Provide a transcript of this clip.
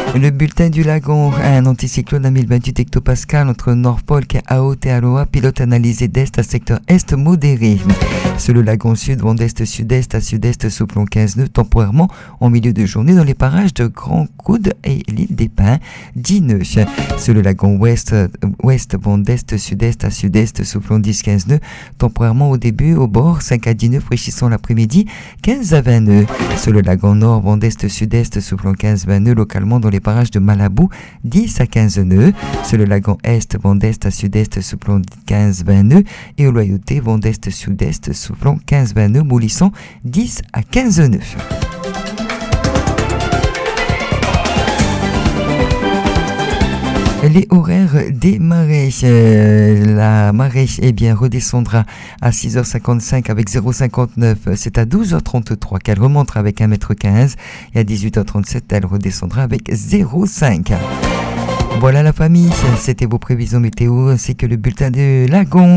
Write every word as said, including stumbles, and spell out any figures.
Le bulletin du lagon, un anticyclone à mille vingt-huit hectopascales entre Norfolk et Aotearoa, pilote analysé d'est à secteur est modéré. Sur le lagon sud, vent d'est-sud-est à sud-est soufflant quinze nœuds, temporairement en milieu de journée dans les parages de Grand Coude et l'île des Pins, dix nœuds. Sur le lagon ouest, ouest vent d'est-sud-est à sud-est soufflant dix à quinze nœuds, temporairement au début, au bord, cinq à dix nœuds, fraîchissant l'après-midi, quinze à vingt nœuds. Sur le lagon nord, vent d'est-sud-est soufflant quinze à vingt nœuds, localement dans les parages de Malabou, dix à quinze nœuds. Sur le lagon est, vent d'est à sud-est soufflant quinze à vingt nœuds. Et au Loyauté, vent d'est-sud-est soufflant quinze à vingt nœuds, moulissant dix à quinze nœuds. Les horaires des marées. Euh, la marée eh bien, redescendra à six heures cinquante-cinq avec zéro virgule cinquante-neuf. C'est à douze heures trente-trois qu'elle remontera avec un mètre quinze. Et à dix-huit heures trente-sept, elle redescendra avec zéro virgule cinq. Voilà la famille, c'était vos prévisions météo ainsi que le bulletin de lagon.